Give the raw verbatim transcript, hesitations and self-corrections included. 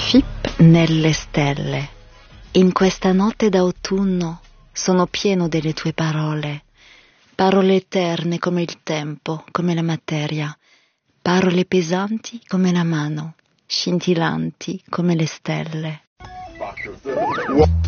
Fip nelle stelle. In questa notte d'autunno sono pieno delle tue parole, parole eterne come il tempo, come la materia, parole pesanti come la mano, scintillanti come le stelle.